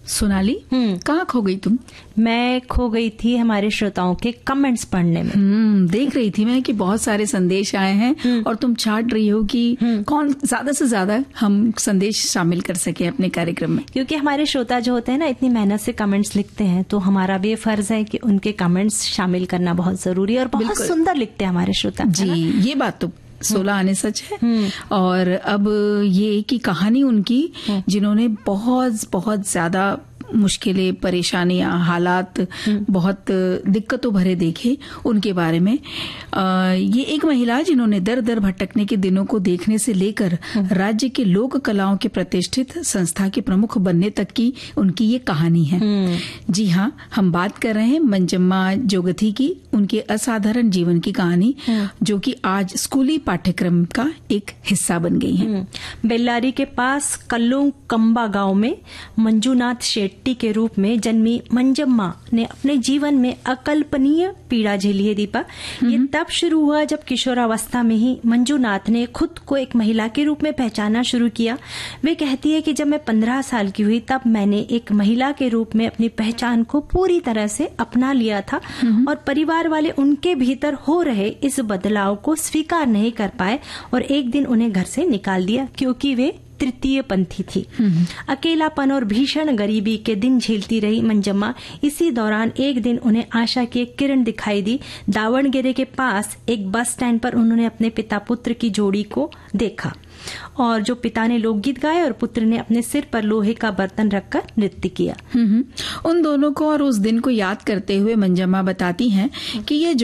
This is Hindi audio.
सोनाली, कहाँ खो गई तुम? मैं खो गई थी हमारे श्रोताओं के कमेंट्स पढ़ने में। देख रही थी मैं कि बहुत सारे संदेश आए हैं और तुम छाट रही हो कि कौन ज्यादा से ज्यादा हम संदेश शामिल कर सके अपने कार्यक्रम में। क्योंकि हमारे श्रोता जो होते हैं ना, इतनी मेहनत से कमेंट्स लिखते हैं, तो हमारा भी फर्ज है कि उनके कमेंट्स शामिल करना बहुत जरूरी है। और बहुत सुंदर लिखते हैं हमारे श्रोता जी, ये बात तो 16 आने सच है। और अब ये की कहानी उनकी, जिन्होंने बहुत बहुत ज्यादा मुश्किलें, परेशानियां, हालात बहुत दिक्कतों भरे देखे, उनके बारे में ये एक महिला जिन्होंने दर दर भटकने के दिनों को देखने से लेकर राज्य के लोक कलाओं के प्रतिष्ठित संस्था के प्रमुख बनने तक की उनकी ये कहानी है। जी हाँ, हम बात कर रहे हैं मंजम्मा जोगथी की, उनके असाधारण जीवन की कहानी, जो कि आज स्कूली पाठ्यक्रम का एक हिस्सा बन गई है। बेल्लारी के पास कल्लू कंबा गांव में मंजूनाथ शेट्टी के रूप में जन्मी मंजम्मा ने अपने जीवन में अकल्पनीय पीड़ा झेली है। दीपा, ये तब शुरू हुआ जब किशोरावस्था में ही मंजूनाथ ने खुद को एक महिला के रूप में पहचानना शुरू किया। वे कहती है कि जब मैं 15 साल की हुई तब मैंने एक महिला के रूप में अपनी पहचान को पूरी तरह से अपना लिया था और परिवार वाले उनके भीतर हो रहे इस बदलाव को स्वीकार नहीं कर पाए और एक दिन उन्हें घर से निकाल दिया, क्योंकि वे तृतीय पंथी थी। अकेलापन और भीषण गरीबी के दिन झेलती रही मंजम्मा। इसी दौरान एक दिन उन्हें आशा की एक किरण दिखाई दी। दावणगेरे के पास एक बस स्टैंड पर उन्होंने अपने पिता पुत्र की जोड़ी को देखा और जो पिता ने लोकगीत गाए और पुत्र ने अपने सिर पर लोहे का बर्तन रखकर नृत्य किया। उन दोनों को और उस दिन को याद करते हुए मंजम्मा बताती हैं कि ये